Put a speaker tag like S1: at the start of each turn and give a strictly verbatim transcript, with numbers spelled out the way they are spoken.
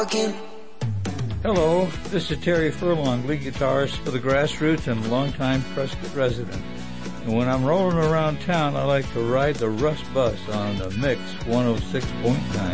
S1: Hello, this is Terry Furlong, lead guitarist for the Grassroots and longtime Prescott resident. And when I'm rolling around town, I like to ride the Russ Bus on the Mix one oh six point nine.